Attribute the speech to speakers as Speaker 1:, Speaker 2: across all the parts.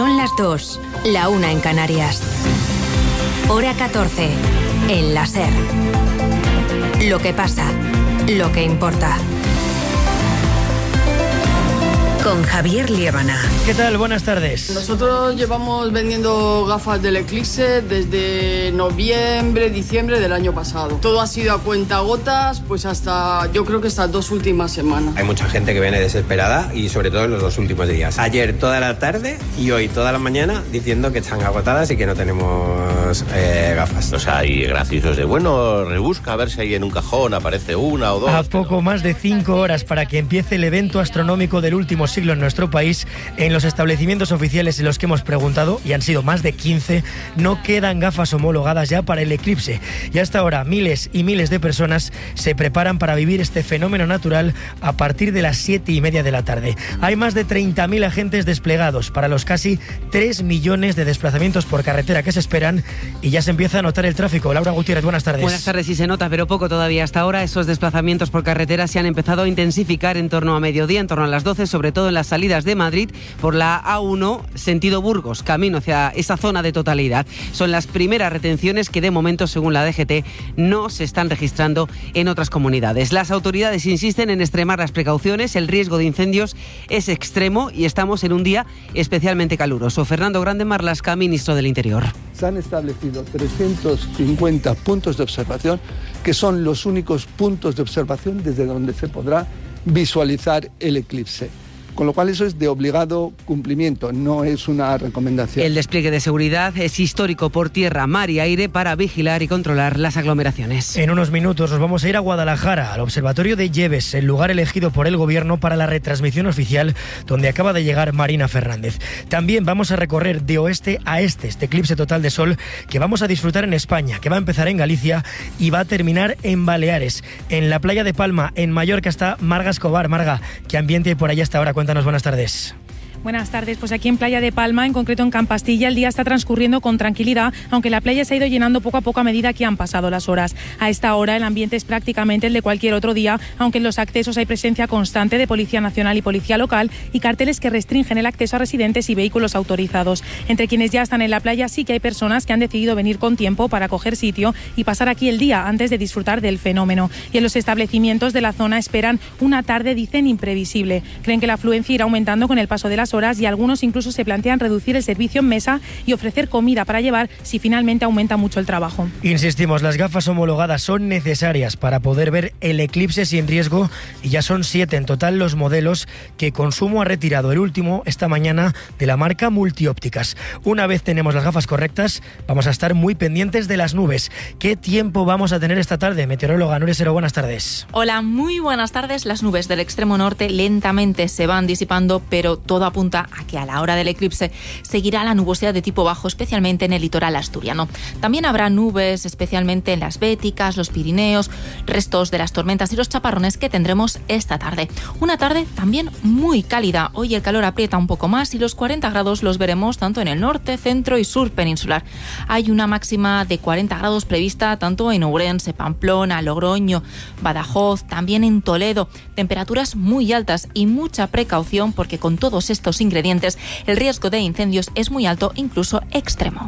Speaker 1: Son las 2, la 1 en Canarias. Hora 14, en la SER. Lo que pasa, lo que importa. Con Javier Liébana.
Speaker 2: ¿Qué tal? Buenas tardes.
Speaker 3: Nosotros llevamos vendiendo gafas del Eclipse desde noviembre, diciembre del año pasado. Todo ha sido a cuentagotas, pues yo creo que estas 2 últimas semanas.
Speaker 4: Hay mucha gente que viene desesperada y sobre todo en los 2 últimos días. Ayer toda la tarde y hoy toda la mañana diciendo que están agotadas y que no tenemos gafas.
Speaker 5: O sea, hay graciosos de bueno, rebusca a ver si ahí en un cajón aparece una o dos.
Speaker 2: A poco más de 5 horas para que empiece el evento astronómico del último siglo en nuestro país, en los establecimientos oficiales en los que hemos preguntado, y han sido más de 15, no quedan gafas homologadas ya para el eclipse. Y hasta ahora miles y miles de personas se preparan para vivir este fenómeno natural a partir de las 7:30 de la tarde. Hay más de 30.000 agentes desplegados para los casi 3 millones de desplazamientos por carretera que se esperan, y ya se empieza a notar el tráfico. Laura Gutiérrez, buenas tardes.
Speaker 6: Buenas tardes, sí se nota, pero poco todavía. Hasta ahora esos desplazamientos por carretera se han empezado a intensificar en torno a mediodía, en torno a las 12, sobre todo en las salidas de Madrid por la A1 sentido Burgos, camino hacia esa zona de totalidad. Son las primeras retenciones que de momento, según la DGT, no se están registrando en otras comunidades. Las autoridades insisten en extremar las precauciones, el riesgo de incendios es extremo y estamos en un día especialmente caluroso. Fernando Grande Marlaska, ministro del Interior.
Speaker 7: Se han establecido 350 puntos de observación, que son los únicos puntos de observación desde donde se podrá visualizar el eclipse. Con lo cual eso es de obligado cumplimiento, no es una recomendación.
Speaker 6: El despliegue de seguridad es histórico por tierra, mar y aire para vigilar y controlar las aglomeraciones.
Speaker 2: En unos minutos nos vamos a ir a Guadalajara, al Observatorio de Lleves, el lugar elegido por el Gobierno para la retransmisión oficial, donde acaba de llegar Marina Fernández. También vamos a recorrer de oeste a este eclipse total de sol que vamos a disfrutar en España, que va a empezar en Galicia y va a terminar en Baleares. En la playa de Palma, en Mallorca, está Marga Escobar. Marga, ¿qué ambiente hay por allá hasta ahora? Cuéntanos, buenas tardes.
Speaker 8: Buenas tardes, pues aquí en Playa de Palma, en concreto en Campastilla, el día está transcurriendo con tranquilidad, aunque la playa se ha ido llenando poco a poco a medida que han pasado las horas. A esta hora el ambiente es prácticamente el de cualquier otro día, aunque en los accesos hay presencia constante de Policía Nacional y Policía Local y carteles que restringen el acceso a residentes y vehículos autorizados. Entre quienes ya están en la playa sí que hay personas que han decidido venir con tiempo para coger sitio y pasar aquí el día antes de disfrutar del fenómeno. Y en los establecimientos de la zona esperan una tarde, dicen, imprevisible. Creen que la afluencia irá aumentando con el paso de las horas y algunos incluso se plantean reducir el servicio en mesa y ofrecer comida para llevar si finalmente aumenta mucho el trabajo.
Speaker 2: Insistimos, las gafas homologadas son necesarias para poder ver el eclipse sin riesgo y ya son 7 en total los modelos que Consumo ha retirado, el último esta mañana, de la marca Multiópticas. Una vez tenemos las gafas correctas, vamos a estar muy pendientes de las nubes. ¿Qué tiempo vamos a tener esta tarde? Meteoróloga Nuria Sero, buenas tardes.
Speaker 9: Hola, muy buenas tardes. Las nubes del extremo norte lentamente se van disipando, pero todo apunta a que a la hora del eclipse seguirá la nubosidad de tipo bajo, especialmente en el litoral asturiano. También habrá nubes, especialmente en las Béticas, los Pirineos, restos de las tormentas y los chaparrones que tendremos esta tarde. Una tarde también muy cálida. Hoy el calor aprieta un poco más y los 40 grados los veremos tanto en el norte, centro y sur peninsular. Hay una máxima de 40 grados prevista tanto en Ourense, Pamplona, Logroño, Badajoz, también en Toledo. Temperaturas muy altas y mucha precaución porque con todos estos ingredientes el riesgo de incendios es muy alto, incluso extremo.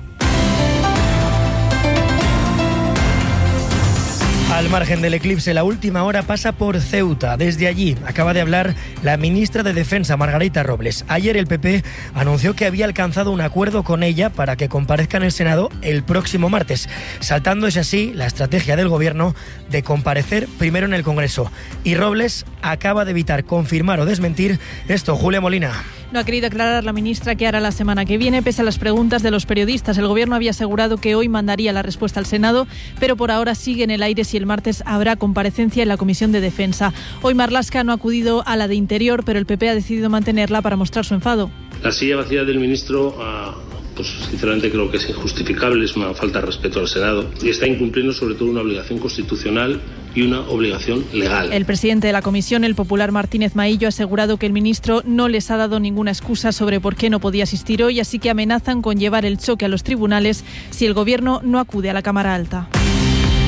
Speaker 2: Al margen del eclipse, la última hora pasa por Ceuta. Desde allí acaba de hablar la ministra de Defensa, Margarita Robles. Ayer el PP anunció que había alcanzado un acuerdo con ella para que comparezca en el Senado el próximo martes, saltándose así la estrategia del Gobierno de comparecer primero en el Congreso. Y Robles acaba de evitar confirmar o desmentir esto. Julia Molina.
Speaker 10: No ha querido aclarar la ministra qué hará la semana que viene, pese a las preguntas de los periodistas. El Gobierno había asegurado que hoy mandaría la respuesta al Senado, pero por ahora sigue en el aire si el martes habrá comparecencia en la Comisión de Defensa. Hoy Marlaska no ha acudido a la de Interior, pero el PP ha decidido mantenerla para mostrar su enfado.
Speaker 11: La silla vacía del ministro, pues sinceramente creo que es injustificable, es una falta de respeto al Senado y está incumpliendo sobre todo una obligación constitucional y una obligación legal.
Speaker 10: El presidente de la comisión, el popular Martínez Maillo, ha asegurado que el ministro no les ha dado ninguna excusa sobre por qué no podía asistir hoy, así que amenazan con llevar el choque a los tribunales si el Gobierno no acude a la Cámara Alta.
Speaker 2: Y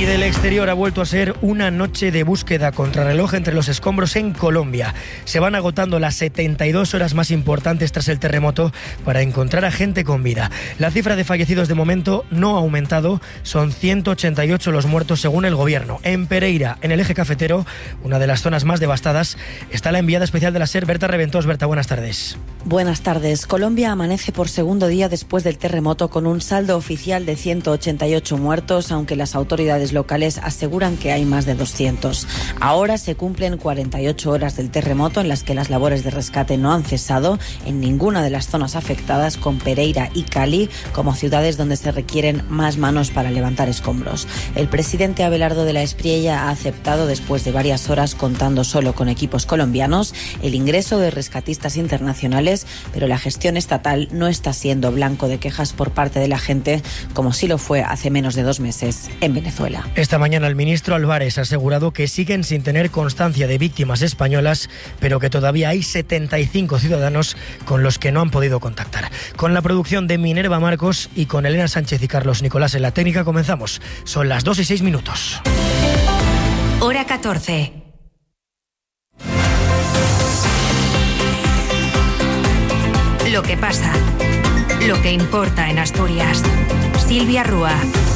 Speaker 2: Y del exterior ha vuelto a ser una noche de búsqueda contrarreloj entre los escombros en Colombia. Se van agotando las 72 horas más importantes tras el terremoto para encontrar a gente con vida. La cifra de fallecidos de momento no ha aumentado, son 188 los muertos según el gobierno. En Pereira, en el eje cafetero, una de las zonas más devastadas, está la enviada especial de la SER, Berta Reventós. Berta, buenas tardes.
Speaker 12: Buenas tardes. Colombia amanece por segundo día después del terremoto con un saldo oficial de 188 muertos, aunque las autoridades locales aseguran que hay más de 200. Ahora se cumplen 48 horas del terremoto en las que las labores de rescate no han cesado en ninguna de las zonas afectadas, con Pereira y Cali como ciudades donde se requieren más manos para levantar escombros. El presidente Abelardo de la Espriella ha aceptado, después de varias horas contando solo con equipos colombianos, el ingreso de rescatistas internacionales, pero la gestión estatal no está siendo blanco de quejas por parte de la gente, como sí lo fue hace menos de 2 meses en Venezuela.
Speaker 2: Esta mañana el ministro Álvarez ha asegurado que siguen sin tener constancia de víctimas españolas, pero que todavía hay 75 ciudadanos con los que no han podido contactar. Con la producción de Minerva Marcos y con Elena Sánchez y Carlos Nicolás en la técnica comenzamos. Son las 2:06.
Speaker 1: Hora 14. Lo que pasa, lo que importa en Asturias. Silvia Rúa.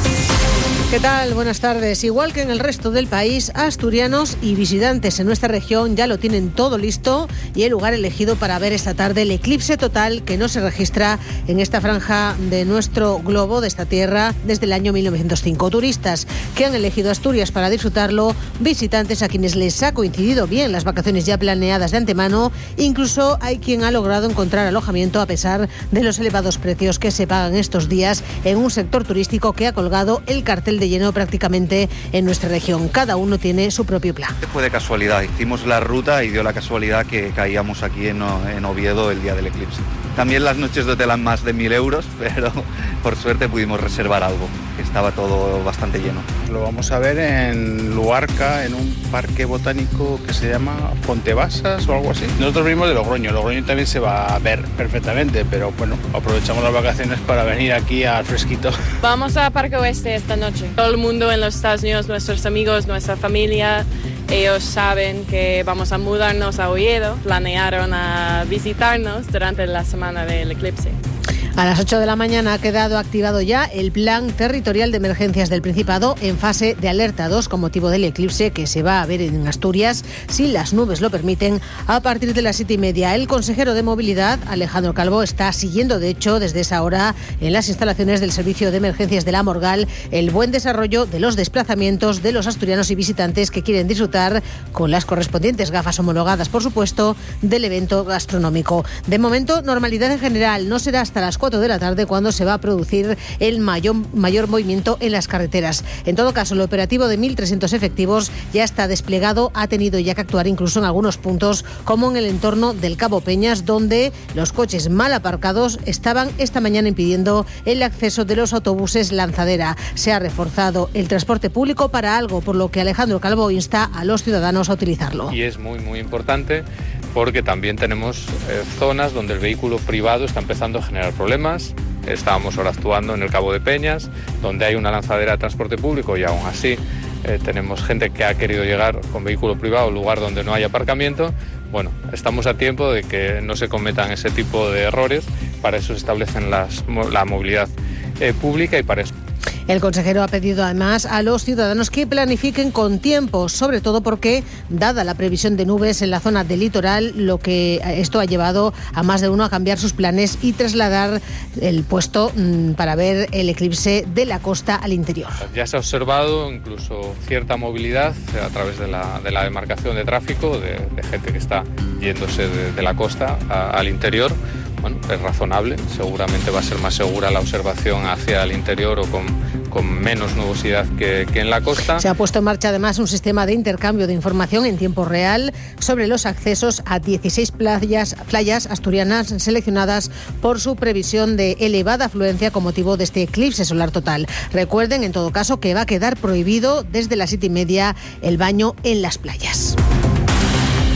Speaker 13: ¿Qué tal? Buenas tardes. Igual que en el resto del país, asturianos y visitantes en nuestra región ya lo tienen todo listo y el lugar elegido para ver esta tarde el eclipse total que no se registra en esta franja de nuestro globo, de esta tierra, desde el año 1905. Turistas que han elegido Asturias para disfrutarlo, visitantes a quienes les ha coincidido bien las vacaciones ya planeadas de antemano, incluso hay quien ha logrado encontrar alojamiento a pesar de los elevados precios que se pagan estos días en un sector turístico que ha colgado el cartel de lleno prácticamente en nuestra región. Cada uno tiene su propio plan.
Speaker 14: Fue de casualidad, hicimos la ruta y dio la casualidad que caíamos aquí en Oviedo el día del eclipse. También las noches de hotel eran más de 1.000 euros, pero por suerte pudimos reservar algo, que estaba todo bastante lleno.
Speaker 15: Lo vamos a ver en Luarca, en un parque botánico que se llama Fontevasas o algo así. Nosotros venimos de Logroño también se va a ver perfectamente, pero bueno, aprovechamos las vacaciones para venir aquí al fresquito.
Speaker 16: Vamos a Parque Oeste esta noche. Todo el mundo en los Estados Unidos, nuestros amigos, nuestra familia, ellos saben que vamos a mudarnos a Oviedo, planearon a visitarnos durante la semana del eclipse.
Speaker 13: A las 8 de la mañana ha quedado activado ya el Plan Territorial de Emergencias del Principado en fase de alerta 2 con motivo del eclipse que se va a ver en Asturias, si las nubes lo permiten, a partir de las 7:30. El consejero de Movilidad, Alejandro Calvo, está siguiendo, de hecho, desde esa hora en las instalaciones del Servicio de Emergencias de la Morgal, el buen desarrollo de los desplazamientos de los asturianos y visitantes que quieren disfrutar, con las correspondientes gafas homologadas, por supuesto, del evento gastronómico. De momento, normalidad en general. No será hasta las 4 de la tarde cuando se va a producir el mayor movimiento en las carreteras. En todo caso, el operativo de 1.300 efectivos ya está desplegado, ha tenido ya que actuar incluso en algunos puntos, como en el entorno del Cabo Peñas, donde los coches mal aparcados estaban esta mañana impidiendo el acceso de los autobuses Lanzadera. Se ha reforzado el transporte público para algo, por lo que Alejandro Calvo insta a los ciudadanos a utilizarlo.
Speaker 17: Y es muy importante porque también tenemos zonas donde el vehículo privado está empezando a generar problemas. Estábamos ahora actuando en el Cabo de Peñas, donde hay una lanzadera de transporte público y aún así tenemos gente que ha querido llegar con vehículo privado a un lugar donde no hay aparcamiento. Bueno, estamos a tiempo de que no se cometan ese tipo de errores. Para eso se establecen la movilidad pública y para eso.
Speaker 13: El consejero ha pedido además a los ciudadanos que planifiquen con tiempo, sobre todo porque, dada la previsión de nubes en la zona del litoral, lo que esto ha llevado a más de uno a cambiar sus planes y trasladar el puesto para ver el eclipse de la costa al interior.
Speaker 17: Ya se ha observado incluso cierta movilidad a través de la demarcación de tráfico, de gente que está yéndose de la costa al interior. Bueno, es razonable, seguramente va a ser más segura la observación hacia el interior o con menos nubosidad que en la costa.
Speaker 13: Se ha puesto en marcha además un sistema de intercambio de información en tiempo real sobre los accesos a 16 playas asturianas seleccionadas por su previsión de elevada afluencia con motivo de este eclipse solar total. Recuerden, en todo caso, que va a quedar prohibido desde las 7:30 el baño en las playas.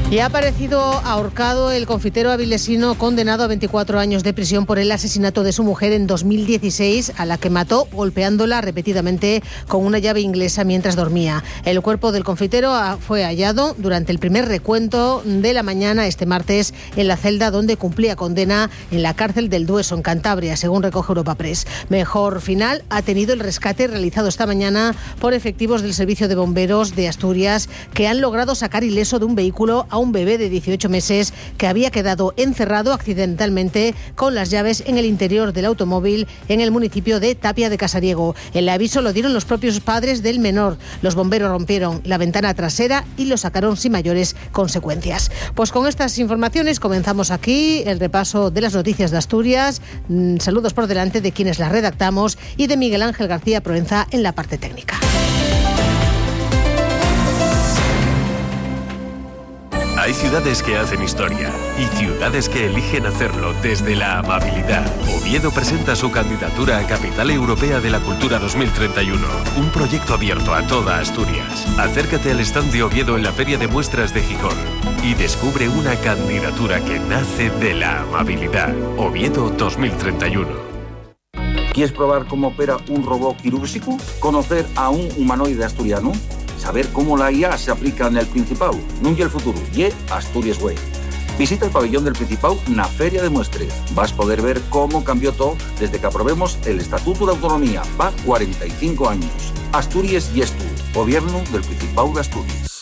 Speaker 13: Y ha aparecido ahorcado el confitero avilesino condenado a 24 años de prisión por el asesinato de su mujer en 2016, a la que mató golpeándola repetidamente con una llave inglesa mientras dormía. El cuerpo del confitero fue hallado durante el primer recuento de la mañana este martes en la celda donde cumplía condena en la cárcel del Dueso, en Cantabria, según recoge Europa Press. Mejor final ha tenido el rescate realizado esta mañana por efectivos del Servicio de Bomberos de Asturias, que han logrado sacar ileso de un vehículo a un bebé de 18 meses que había quedado encerrado accidentalmente con las llaves en el interior del automóvil en el municipio de Tapia de Casariego. El aviso lo dieron los propios padres del menor. Los bomberos rompieron la ventana trasera y lo sacaron sin mayores consecuencias. Pues con estas informaciones comenzamos aquí el repaso de las noticias de Asturias. Saludos por delante de quienes las redactamos y de Miguel Ángel García Proenza en la parte técnica.
Speaker 18: Hay ciudades que hacen historia y ciudades que eligen hacerlo desde la amabilidad. Oviedo presenta su candidatura a Capital Europea de la Cultura 2031, un proyecto abierto a toda Asturias. Acércate al stand de Oviedo en la Feria de Muestras de Gijón y descubre una candidatura que nace de la amabilidad. Oviedo 2031.
Speaker 19: ¿Quieres probar cómo opera un robot quirúrgico? ¿Conocer a un humanoide asturiano? ¿Saber cómo la IA se aplica en el Principado? No y el futuro, y Asturias Way. Visita el pabellón del Principado na Feria de Muestres. Vas a poder ver cómo cambió todo desde que aprobemos el Estatuto de Autonomía. Va 45 años. Asturias y Estu, Gobierno del Principado de Asturias.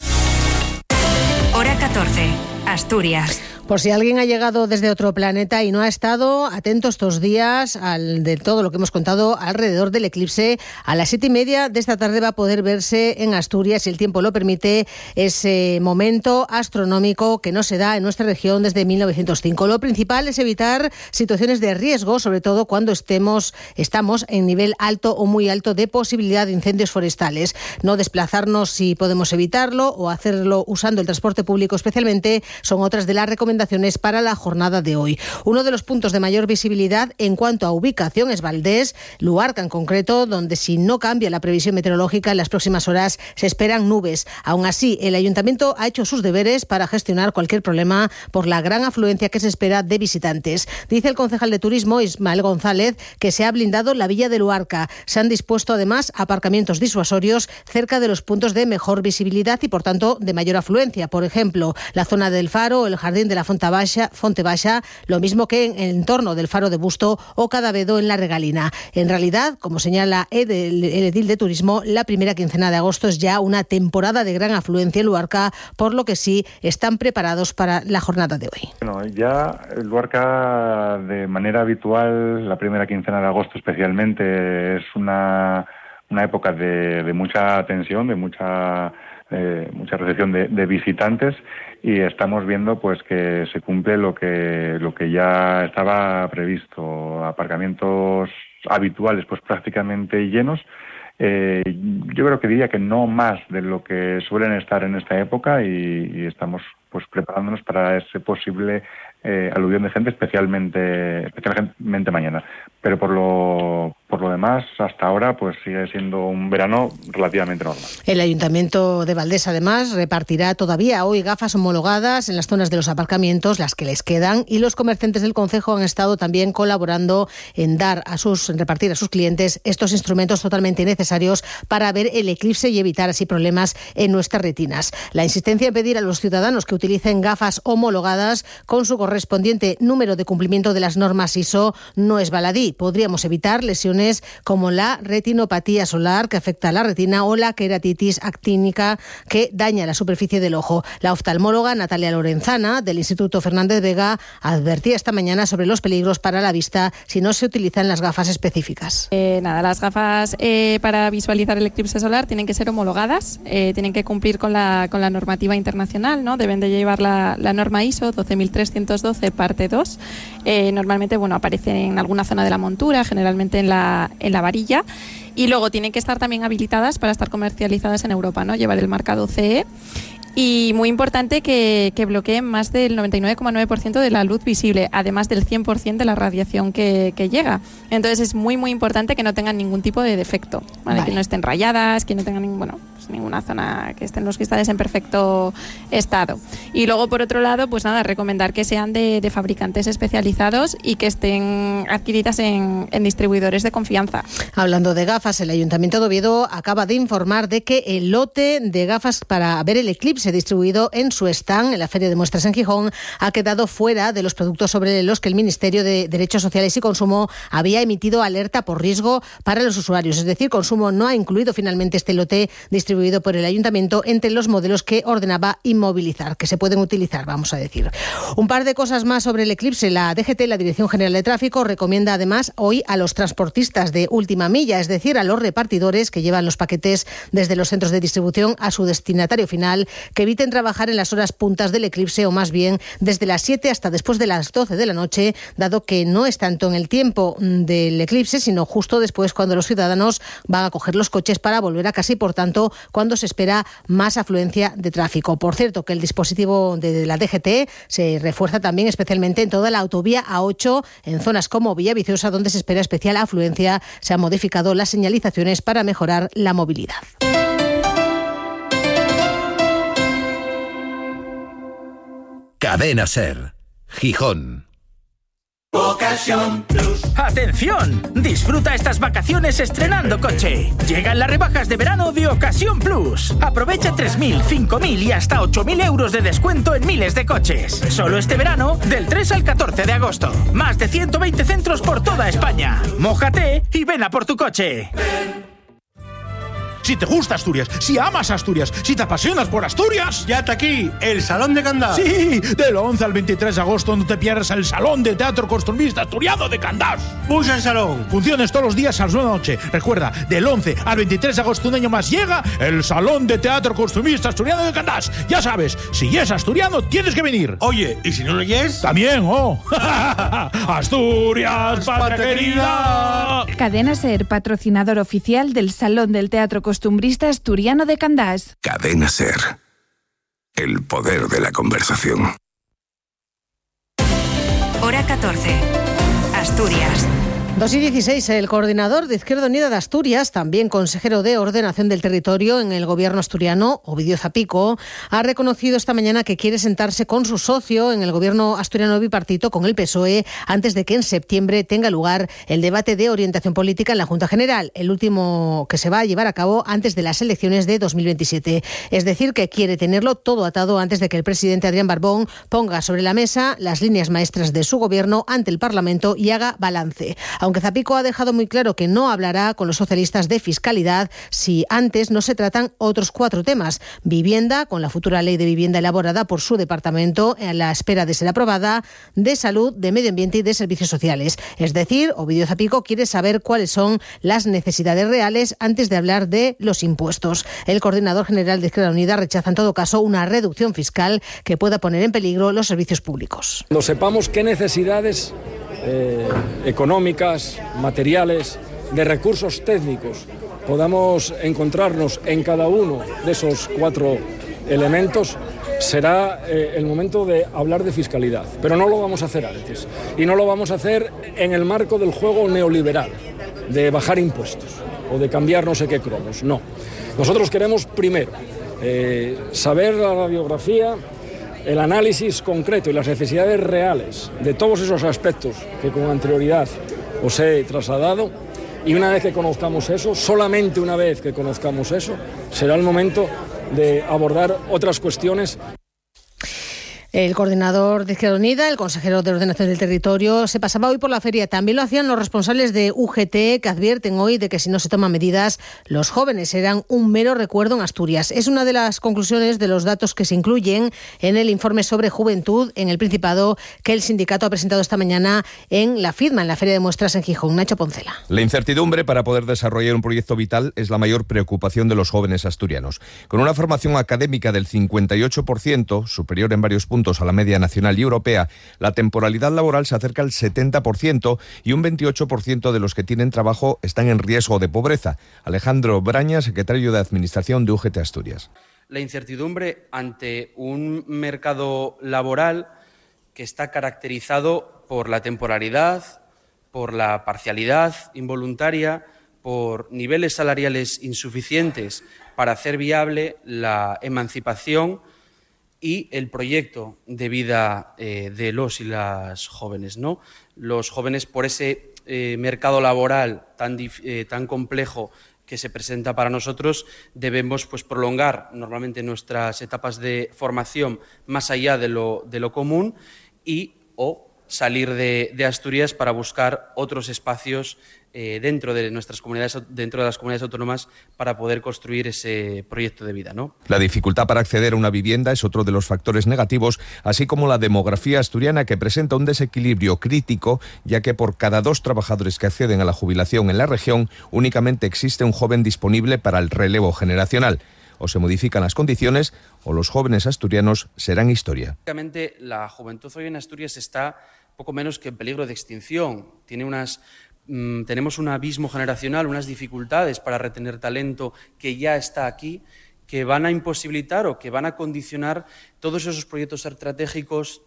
Speaker 1: Hora 14, Asturias.
Speaker 13: Por si alguien ha llegado desde otro planeta y no ha estado atento estos días de todo lo que hemos contado alrededor del eclipse, a las 7:30 de esta tarde va a poder verse en Asturias, si el tiempo lo permite, ese momento astronómico que no se da en nuestra región desde 1905. Lo principal es evitar situaciones de riesgo, sobre todo cuando estamos en nivel alto o muy alto de posibilidad de incendios forestales. No desplazarnos si podemos evitarlo o hacerlo usando el transporte público especialmente son otras de las recomendaciones para la jornada de hoy. Uno de los puntos de mayor visibilidad en cuanto a ubicación es Valdés, Luarca en concreto, donde si no cambia la previsión meteorológica en las próximas horas se esperan nubes. Aún así, el Ayuntamiento ha hecho sus deberes para gestionar cualquier problema por la gran afluencia que se espera de visitantes. Dice el concejal de Turismo, Ismael González, que se ha blindado la villa de Luarca. Se han dispuesto además aparcamientos disuasorios cerca de los puntos de mejor visibilidad y por tanto de mayor afluencia. Por ejemplo, la zona del Faro, el jardín de la Fonte Baixa, lo mismo que en el entorno del Faro de Busto o Cadavedo en la Regalina. En realidad, como señala el edil de Turismo, la primera quincena de agosto es ya una temporada de gran afluencia en Luarca, por lo que sí están preparados para la jornada de hoy.
Speaker 20: Bueno, ya Luarca de manera habitual, la primera quincena de agosto especialmente, es una época de mucha tensión, de mucha recepción de visitantes, y estamos viendo pues que se cumple lo que ya estaba previsto. Aparcamientos habituales pues prácticamente llenos. Yo creo que diría que no más de lo que suelen estar en esta época, y estamos pues preparándonos para ese posible aluvión de gente, especialmente mañana. Pero por lo demás, hasta ahora, pues sigue siendo un verano relativamente normal.
Speaker 13: El Ayuntamiento de Valdés, además, repartirá todavía hoy gafas homologadas en las zonas de los aparcamientos, las que les quedan, y los comerciantes del concejo han estado también colaborando en repartir a sus clientes estos instrumentos totalmente necesarios para ver el eclipse y evitar así problemas en nuestras retinas. La insistencia en pedir a los ciudadanos que utilicen gafas homologadas con su correspondiente número de cumplimiento de las normas ISO no es baladí. Podríamos evitar lesiones como la retinopatía solar, que afecta a la retina, o la queratitis actínica, que daña la superficie del ojo. La oftalmóloga Natalia Lorenzana, del Instituto Fernández Vega, advertía esta mañana sobre los peligros para la vista si no se utilizan las gafas específicas.
Speaker 21: Las gafas para visualizar el eclipse solar tienen que ser homologadas, tienen que cumplir con la normativa internacional, ¿no? Deben de llevar la norma ISO 12312 parte 2. Normalmente aparece en alguna zona de la montura, generalmente en la varilla, y luego tienen que estar también habilitadas para estar comercializadas en Europa, ¿no? Llevar el marcado CE. Y muy importante que bloqueen más del 99,9% de la luz visible, además del 100% de la radiación que llega. Entonces es muy importante que no tengan ningún tipo de defecto, ¿vale? Que no estén rayadas, que no tengan ninguna zona, que estén los cristales en perfecto estado. Y luego, por otro lado, pues nada, recomendar que sean de fabricantes especializados y que estén adquiridas en distribuidores de confianza.
Speaker 13: Hablando de gafas, el Ayuntamiento de Oviedo acaba de informar de que el lote de gafas para ver el eclipse distribuido en su stand en la Feria de Muestras en Gijón ha quedado fuera de los productos sobre los que el Ministerio de Derechos Sociales y Consumo había emitido alerta por riesgo para los usuarios. Es decir, Consumo no ha incluido finalmente este lote distribuido por el Ayuntamiento entre los modelos que ordenaba inmovilizar, que se pueden utilizar, vamos a decir. Un par de cosas más sobre el eclipse. La DGT, la Dirección General de Tráfico, recomienda además hoy a los transportistas de última milla, es decir, a los repartidores que llevan los paquetes desde los centros de distribución a su destinatario final, que eviten trabajar en las horas puntas del eclipse, o más bien desde las 7 hasta después de las 12 de la noche, dado que no es tanto en el tiempo del eclipse, sino justo después, cuando los ciudadanos van a coger los coches para volver a casa y, por tanto, cuando se espera más afluencia de tráfico. Por cierto, que el dispositivo de la DGT se refuerza también especialmente en toda la autovía A8, en zonas como Villaviciosa, donde se espera especial afluencia. Se han modificado las señalizaciones para mejorar la movilidad.
Speaker 3: Cadena SER, Gijón.
Speaker 22: Ocasión Plus. ¡Atención! Disfruta estas vacaciones estrenando coche. Llegan las rebajas de verano de Ocasión Plus. Aprovecha 3.000, 5.000 y hasta 8.000 euros de descuento en miles de coches. Solo este verano, del 3 al 14 de agosto. Más de 120 centros por toda España. Mójate y ven a por tu coche.
Speaker 23: Si te gusta Asturias, si amas Asturias, si te apasionas por Asturias, ya está aquí el Salón de Candás. Sí, del 11 al 23 de agosto, no te pierdas el Salón de Teatro Costumbrista Asturiano de Candás. Busca el salón. Funciones todos los días a las 9 de la noche. Recuerda, del 11 al 23 de agosto, un año más, llega el Salón de Teatro Costumbrista Asturiano de Candás. Ya sabes, si es asturiano, tienes que venir. Oye, ¿y si no lo es? También, Asturias, patria querida.
Speaker 24: Cadena SER, patrocinador oficial del Salón del Teatro Costumbrista Asturiano de Candás.
Speaker 3: Cadena SER. El poder de la conversación.
Speaker 1: Hora 14. Asturias.
Speaker 13: 2:16, el coordinador de Izquierda Unida de Asturias, también consejero de Ordenación del Territorio en el Gobierno asturiano, Ovidio Zapico, ha reconocido esta mañana que quiere sentarse con su socio en el Gobierno asturiano bipartito, con el PSOE, antes de que en septiembre tenga lugar el debate de orientación política en la Junta General, el último que se va a llevar a cabo antes de las elecciones de 2027. Es decir, que quiere tenerlo todo atado antes de que el presidente Adrián Barbón ponga sobre la mesa las líneas maestras de su Gobierno ante el Parlamento y haga balance. Aunque Zapico ha dejado muy claro que no hablará con los socialistas de fiscalidad si antes no se tratan otros 4 temas. Vivienda, con la futura ley de vivienda elaborada por su departamento a la espera de ser aprobada, de salud, de medio ambiente y de servicios sociales. Es decir, Ovidio Zapico quiere saber cuáles son las necesidades reales antes de hablar de los impuestos. El coordinador general de Izquierda Unida rechaza en todo caso una reducción fiscal que pueda poner en peligro los servicios públicos.
Speaker 25: Cuando sepamos qué necesidades económicas, materiales, de recursos técnicos podamos encontrarnos en cada uno de esos 4 elementos, será el momento de hablar de fiscalidad. Pero no lo vamos a hacer antes. Y no lo vamos a hacer en el marco del juego neoliberal, de bajar impuestos o de cambiar no sé qué cromos. No. Nosotros queremos primero saber la radiografía, el análisis concreto y las necesidades reales de todos esos aspectos que con anterioridad os he trasladado, y una vez que conozcamos eso, solamente una vez que conozcamos eso, será el momento de abordar otras cuestiones.
Speaker 13: El coordinador de Izquierda Unida, el consejero de Ordenación del Territorio, se pasaba hoy por la feria. También lo hacían los responsables de UGT, que advierten hoy de que si no se toman medidas, los jóvenes serán un mero recuerdo en Asturias. Es una de las conclusiones de los datos que se incluyen en el informe sobre juventud en el Principado que el sindicato ha presentado esta mañana en la FIDMA, en la Feria de Muestras en Gijón. Nacho Poncela.
Speaker 26: La incertidumbre para poder desarrollar un proyecto vital es la mayor preocupación de los jóvenes asturianos. Con una formación académica del 58%, superior en varios puntos a la media nacional y europea, la temporalidad laboral se acerca al 70% y un 28% de los que tienen trabajo están en riesgo de pobreza. Alejandro Braña, secretario de Administración de UGT Asturias.
Speaker 4: la incertidumbre ante un mercado laboral que está caracterizado por la temporalidad, por la parcialidad involuntaria, por niveles salariales insuficientes para hacer viable la emancipación y el proyecto de vida de los y las jóvenes, ¿no? Los jóvenes, por ese mercado laboral tan complejo que se presenta para nosotros, debemos prolongar normalmente nuestras etapas de formación más allá de lo común o salir de Asturias para buscar otros espacios dentro de las comunidades autónomas para poder construir ese proyecto de vida, ¿no?
Speaker 26: La dificultad para acceder a una vivienda es otro de los factores negativos, así como la demografía asturiana, que presenta un desequilibrio crítico, ya que por cada 2 trabajadores que acceden a la jubilación en la región, únicamente existe un joven disponible para el relevo generacional. O se modifican las condiciones o los jóvenes asturianos serán historia.
Speaker 4: Básicamente, la juventud hoy en Asturias está poco menos que en peligro de extinción. Tenemos un abismo generacional, unas dificultades para retener talento que ya está aquí, que van a imposibilitar o que van a condicionar todos esos proyectos estratégicos,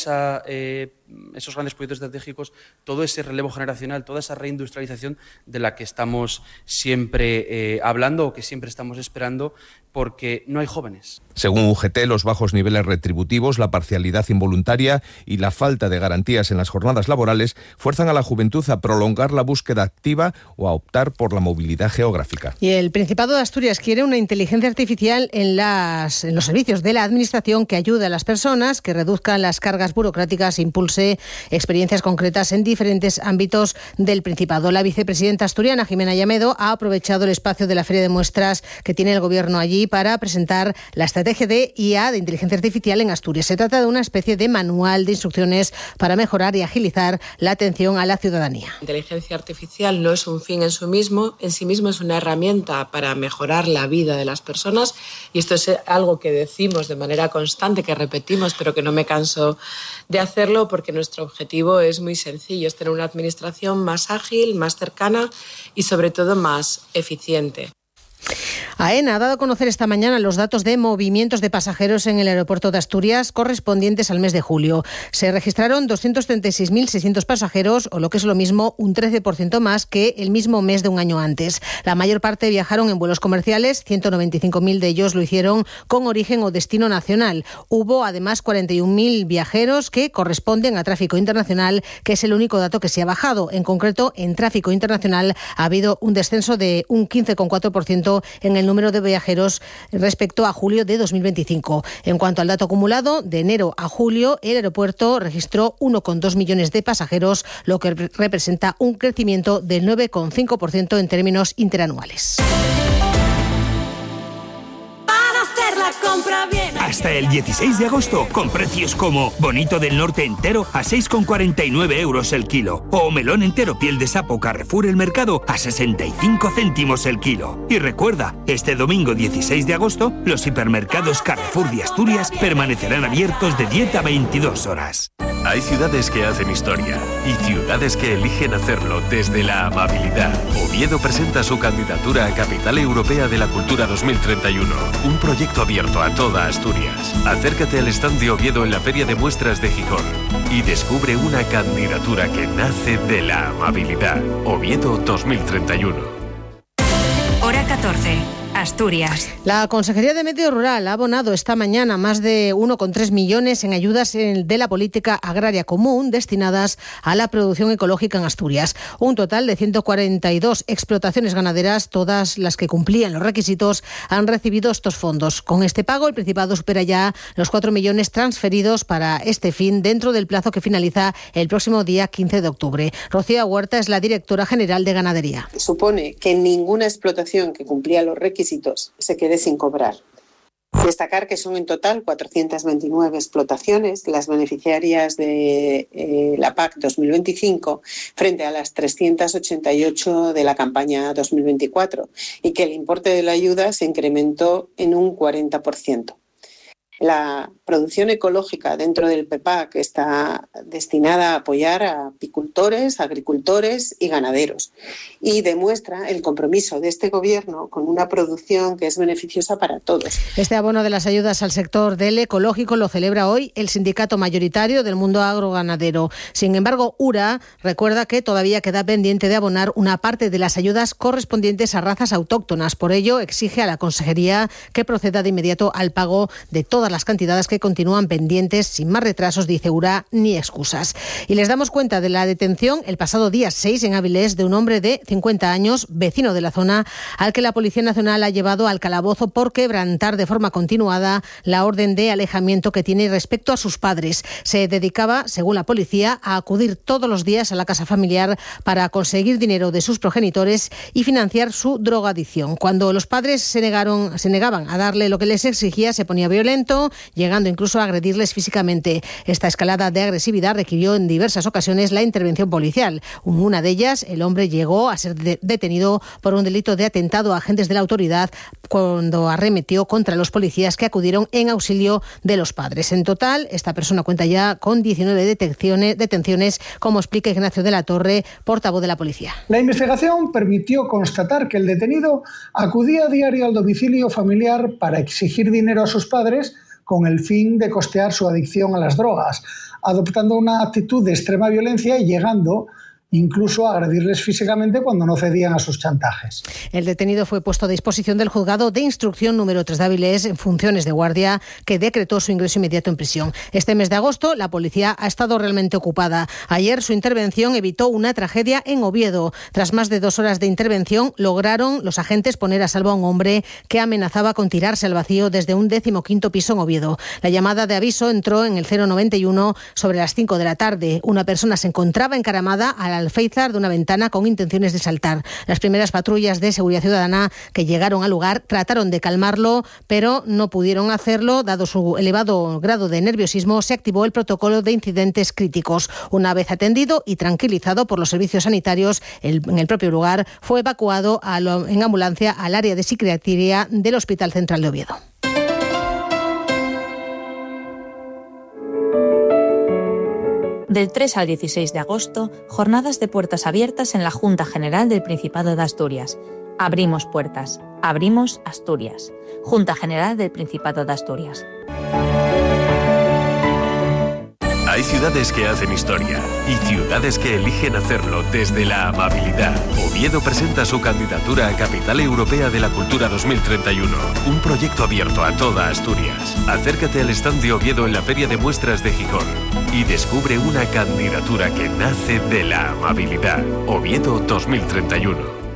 Speaker 4: esos grandes proyectos estratégicos, todo ese relevo generacional, toda esa reindustrialización de la que estamos siempre hablando o que siempre estamos esperando, porque no hay jóvenes.
Speaker 26: Según UGT, los bajos niveles retributivos, la parcialidad involuntaria y la falta de garantías en las jornadas laborales fuerzan a la juventud a prolongar la búsqueda activa o a optar por la movilidad geográfica.
Speaker 13: Y el Principado de Asturias quiere una inteligencia artificial en los servicios de la Administración que ayude a las personas, que reduzcan las cargas burocráticas e impulse experiencias concretas en diferentes ámbitos del Principado. La vicepresidenta asturiana, Jimena Llamedo, ha aprovechado el espacio de la Feria de Muestras que tiene el Gobierno allí para presentar la estrategia de IA, de inteligencia artificial en Asturias. Se trata de una especie de manual de instrucciones para mejorar y agilizar la atención a la ciudadanía.
Speaker 5: La inteligencia artificial no es un fin en sí mismo es una herramienta para mejorar la vida de las personas, y esto es algo que decimos de manera constante, que repetimos, pero que no me canso de hacerlo, porque nuestro objetivo es muy sencillo, es tener una administración más ágil, más cercana y sobre todo más eficiente.
Speaker 13: AENA ha dado a conocer esta mañana los datos de movimientos de pasajeros en el aeropuerto de Asturias correspondientes al mes de julio. Se registraron 236.600 pasajeros, o lo que es lo mismo, un 13% más que el mismo mes de un año antes. La mayor parte viajaron en vuelos comerciales, 195.000 de ellos lo hicieron con origen o destino nacional. Hubo además 41.000 viajeros que corresponden a tráfico internacional, que es el único dato que se ha bajado. En concreto, en tráfico internacional ha habido un descenso de un 15,4% en el número de viajeros respecto a julio de 2025. En cuanto al dato acumulado, de enero a julio, el aeropuerto registró 1,2 millones de pasajeros, lo que representa un crecimiento del 9,5% en términos interanuales.
Speaker 6: Hasta el 16 de agosto, con precios como bonito del norte entero a 6,49 euros el kilo, o melón entero piel de sapo Carrefour El Mercado a 65 céntimos el kilo. Y recuerda, este domingo 16 de agosto, los hipermercados Carrefour de Asturias permanecerán abiertos de 10 a 22 horas.
Speaker 18: Hay ciudades que hacen historia y ciudades que eligen hacerlo desde la amabilidad. Oviedo presenta su candidatura a Capital Europea de la Cultura 2031, un proyecto abierto a toda Asturias. Acércate al stand de Oviedo en la Feria de Muestras de Gijón y descubre una candidatura que nace de la amabilidad. Oviedo 2031.
Speaker 1: Hora 14. Asturias.
Speaker 13: La Consejería de Medio Rural ha abonado esta mañana más de 1,3 millones en ayudas de la política agraria común destinadas a la producción ecológica en Asturias. Un total de 142 explotaciones ganaderas, todas las que cumplían los requisitos, han recibido estos fondos. Con este pago, el Principado supera ya los 4 millones transferidos para este fin dentro del plazo que finaliza el próximo día 15 de octubre. Rocío Huerta es la directora general de Ganadería.
Speaker 7: Supone que ninguna explotación que cumplía los requisitos se quede sin cobrar. Destacar que son en total 429 explotaciones las beneficiarias de la PAC 2025 frente a las 388 de la campaña 2024 y que el importe de la ayuda se incrementó en un 40%. La producción ecológica dentro del PEPAC está destinada a apoyar a apicultores, agricultores y ganaderos y demuestra el compromiso de este Gobierno con una producción que es beneficiosa para todos.
Speaker 13: Este abono de las ayudas al sector del ecológico lo celebra hoy el sindicato mayoritario del mundo agroganadero. Sin embargo, URA recuerda que todavía queda pendiente de abonar una parte de las ayudas correspondientes a razas autóctonas. Por ello, exige a la Consejería que proceda de inmediato al pago de todas las cantidades que continúan pendientes, sin más retrasos, dice URA, ni excusas. Y les damos cuenta de la detención el pasado día 6 en Avilés de un hombre de 50 años, vecino de la zona, al que la Policía Nacional ha llevado al calabozo por quebrantar de forma continuada la orden de alejamiento que tiene respecto a sus padres. Se dedicaba, según la policía, a acudir todos los días a la casa familiar para conseguir dinero de sus progenitores y financiar su drogadicción. Cuando los padres se negaban a darle lo que les exigía, se ponía violento, llegando incluso a agredirles físicamente. Esta escalada de agresividad requirió en diversas ocasiones la intervención policial. En una de ellas, el hombre llegó a ser detenido por un delito de atentado a agentes de la autoridad cuando arremetió contra los policías que acudieron en auxilio de los padres. En total, esta persona cuenta ya con 19 detenciones, como explica Ignacio de la Torre, portavoz de la policía.
Speaker 2: La investigación permitió constatar que el detenido acudía a diario al domicilio familiar para exigir dinero a sus padres con el fin de costear su adicción a las drogas, adoptando una actitud de extrema violencia y llegando incluso a agredirles físicamente cuando no cedían a sus chantajes.
Speaker 13: El detenido fue puesto a disposición del juzgado de instrucción número 3 de Avilés en funciones de guardia, que decretó su ingreso inmediato en prisión. Este mes de agosto la policía ha estado realmente ocupada. Ayer su intervención evitó una tragedia en Oviedo. Tras más de 2 horas de intervención, lograron los agentes poner a salvo a un hombre que amenazaba con tirarse al vacío desde un 15º piso en Oviedo. La llamada de aviso entró en el 091 sobre las 5 de la tarde. Una persona se encontraba encaramada al alféizar de una ventana con intenciones de saltar. Las primeras patrullas de seguridad ciudadana que llegaron al lugar trataron de calmarlo, pero no pudieron hacerlo. Dado su elevado grado de nerviosismo, se activó el protocolo de incidentes críticos. Una vez atendido y tranquilizado por los servicios sanitarios en el propio lugar, fue evacuado en ambulancia al área de psiquiatría del Hospital Central de Oviedo.
Speaker 1: Del 3 al 16 de agosto, jornadas de puertas abiertas en la Junta General del Principado de Asturias. Abrimos puertas, abrimos Asturias. Junta General del Principado de Asturias.
Speaker 18: Hay ciudades que hacen historia y ciudades que eligen hacerlo desde la amabilidad. Oviedo presenta su candidatura a Capital Europea de la Cultura 2031, un proyecto abierto a toda Asturias. Acércate al stand de Oviedo en la Feria de Muestras de Gijón y descubre una candidatura que nace de la amabilidad. Oviedo 2031.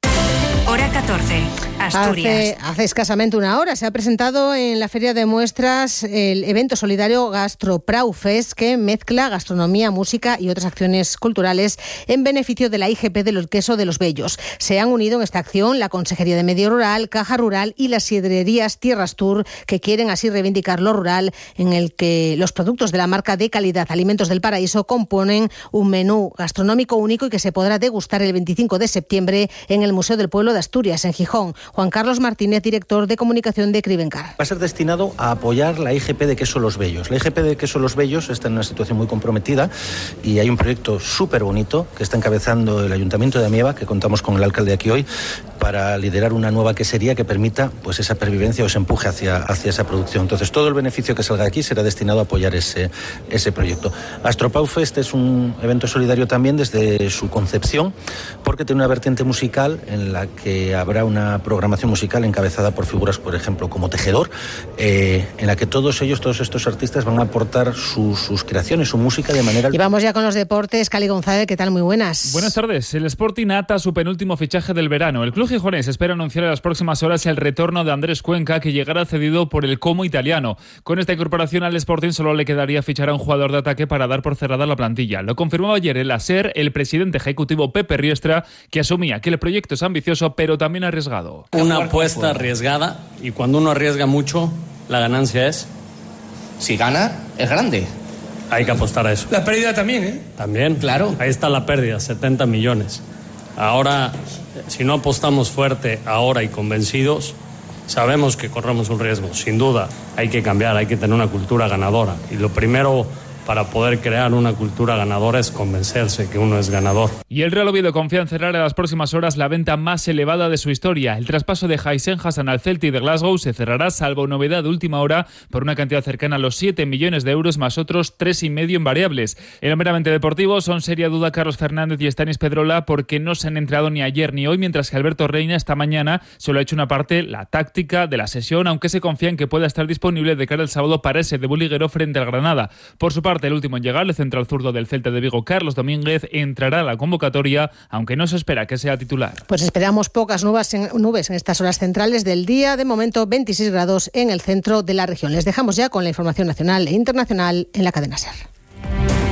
Speaker 1: Hora 14, Asturias.
Speaker 13: Hace escasamente una hora se ha presentado en la Feria de Muestras el evento solidario GastroPraufest, que mezcla gastronomía, música y otras acciones culturales en beneficio de la IGP del Queso de los Bellos. Se han unido en esta acción la Consejería de Medio Rural, Caja Rural y las sidrerías Tierras Tour, que quieren así reivindicar lo rural, en el que los productos de la marca de calidad Alimentos del Paraíso componen un menú gastronómico único y que se podrá degustar el 25 de septiembre en el Museo del Pueblo de Asturias, en Gijón. Juan Carlos Martínez, director de comunicación de Cribencar.
Speaker 8: Va a ser destinado a apoyar la IGP de Queso Los Bellos. La IGP de Queso Los Bellos está en una situación muy comprometida y hay un proyecto súper bonito que está encabezando el Ayuntamiento de Amieva, que contamos con el alcalde aquí hoy, para liderar una nueva quesería que permita pues esa pervivencia o ese empuje hacia esa producción. Entonces, todo el beneficio que salga de aquí será destinado a apoyar ese proyecto. GastroPraufest es un evento solidario también desde su concepción, porque tiene una vertiente musical en la que habrá una programación musical encabezada por figuras, por ejemplo, como Tejedor, en la que todos estos artistas van a aportar sus creaciones, su música de manera...
Speaker 13: Y vamos ya con los deportes. Cali González, ¿qué tal? Muy buenas.
Speaker 9: Buenas tardes. El Sporting ata su penúltimo fichaje del verano. El club gijonés espera anunciar en las próximas horas el retorno de Andrés Cuenca, que llegará cedido por el Como italiano. Con esta incorporación al Sporting solo le quedaría fichar a un jugador de ataque para dar por cerrada la plantilla. Lo confirmó ayer en la SER el presidente ejecutivo Pepe Riestra, que asumía que el proyecto es ambicioso pero también arriesgado.
Speaker 10: Una apuesta arriesgada, y cuando uno arriesga mucho, la ganancia es...
Speaker 11: Si gana, es grande.
Speaker 10: Hay que apostar a eso.
Speaker 11: La pérdida también, ¿eh?
Speaker 10: También, claro. Ahí está la pérdida, 70 millones. Ahora, si no apostamos fuerte ahora y convencidos, Sabemos que corremos un riesgo, sin duda, hay que cambiar, hay que tener una cultura ganadora. Y lo primero para poder crear una cultura ganadora es convencerse que uno es ganador.
Speaker 9: Y el Real Oviedo confía en cerrar en las próximas horas la venta más elevada de su historia. El traspaso de Hysén Hassan al Celtic de Glasgow se cerrará, salvo novedad de última hora, por una cantidad cercana a los 7 millones de euros más otros 3,5 en variables. En lo meramente deportivo son seria duda Carlos Fernández y Stanis Pedrola porque no se han entrenado ni ayer ni hoy, mientras que Alberto Reina esta mañana solo ha hecho una parte, la táctica de la sesión, aunque se confía en que pueda estar disponible de cara al sábado para ese debut liguero frente al Granada. Por su parte, el último en llegar, el central zurdo del Celta de Vigo, Carlos Domínguez, entrará a la convocatoria, aunque no se espera que sea titular.
Speaker 13: Pues esperamos pocas nubes en estas horas centrales del día. De momento, 26 grados en el centro de la región. Les dejamos ya con la información nacional e internacional en la cadena SER.